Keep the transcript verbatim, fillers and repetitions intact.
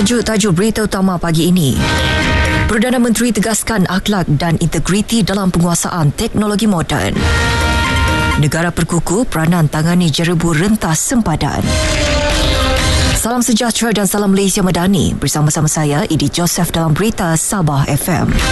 Tajuk-tajuk berita utama pagi ini. Perdana Menteri tegaskan akhlak dan integriti dalam penguasaan teknologi moden. Negara perkukuh peranan tangani jerebu rentas sempadan. Salam sejahtera dan salam Malaysia Madani. Bersama-sama saya, Idi Joseph dalam Berita Sabah F M.